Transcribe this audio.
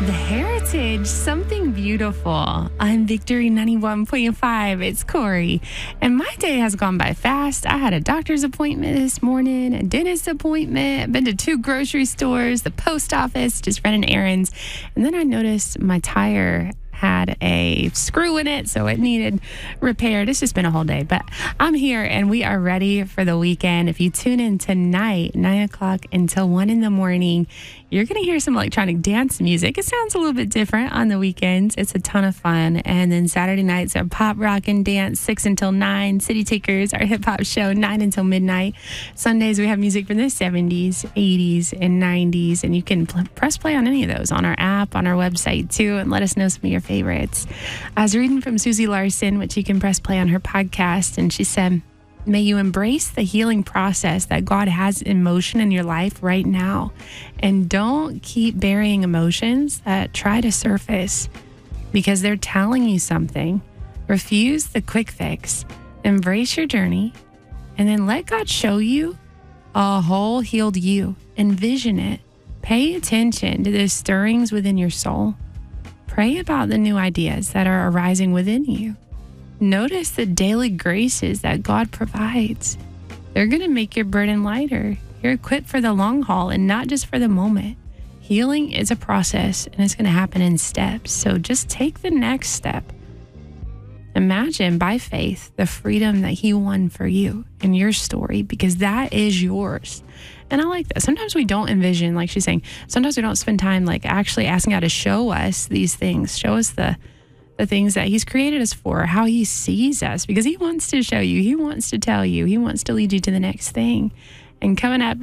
The Heritage, something beautiful. I'm Victory 91.5. It's Corey. And my day has gone by fast. I had a doctor's appointment this morning, a dentist appointment, been to 2 grocery stores, the post office, just running errands. And then I noticed my tire had a screw in it, so it needed repaired. It's just been a whole day, but I'm here and we are ready for the weekend. If you tune in tonight, 9 o'clock until 1 in the morning, you're going to hear some electronic dance music. It sounds a little bit different on the weekends. It's a ton of fun. And then Saturday nights are pop, rock, and dance, 6 until 9. City Takers, our hip-hop show, 9 until midnight. Sundays, we have music from the 70s, 80s, and 90s. And you can press play on any of those on our app, on our website, too, and let us know some of your favorites. I was reading from Susie Larson, which you can press play on her podcast, and she said, may you embrace the healing process that God has in motion in your life right now. And don't keep burying emotions that try to surface because they're telling you something. Refuse the quick fix. Embrace your journey. And then let God show you a whole healed you. Envision it. Pay attention to the stirrings within your soul. Pray about the new ideas that are arising within you. Notice the daily graces that God provides. They're going to make your burden lighter. You're equipped for the long haul and not just for the moment. Healing is a process and it's going to happen in steps. So just take the next step. Imagine by faith the freedom that He won for you in your story, because that is yours. And I like that. Sometimes we don't envision, like she's saying, sometimes we don't spend time like actually asking God to show us these things, show us the things that He's created us for, how He sees us, because He wants to show you, He wants to tell you, He wants to lead you to the next thing. And coming up